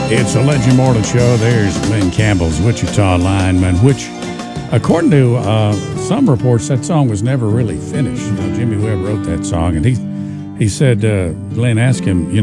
It's a Legend Mortal Show. There's Glenn Campbell's Wichita Lineman, which, according to some reports, that song was never really finished. Jimmy Webb wrote that song, and he said, Glenn asked him,